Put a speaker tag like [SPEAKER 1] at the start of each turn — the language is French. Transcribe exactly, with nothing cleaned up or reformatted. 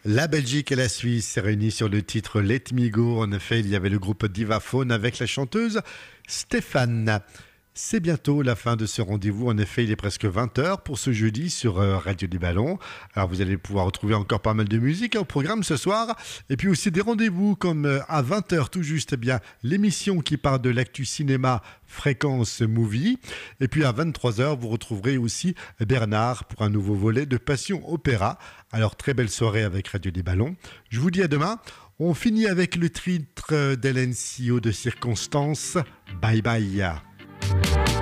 [SPEAKER 1] La Belgique et la Suisse s'est réunis sur le titre Let Me Go. En effet, il y avait le groupe Divaphone avec la chanteuse Stéphane. C'est bientôt la fin de ce rendez-vous. En effet, il est presque vingt heures pour ce jeudi sur euh, Radio des Ballons. Alors, vous allez pouvoir retrouver encore pas mal de musique au programme ce soir. Et puis aussi des rendez-vous comme euh, à vingt heures tout juste, eh bien, l'émission qui parle de l'actu cinéma Fréquence Movie. Et puis à vingt-trois heures, vous retrouverez aussi Bernard pour un nouveau volet de Passion Opéra. Alors, très belle soirée avec Radio des Ballons. Je vous dis à demain. On finit avec le titre d'Hélène Sio de Circonstance. Bye bye.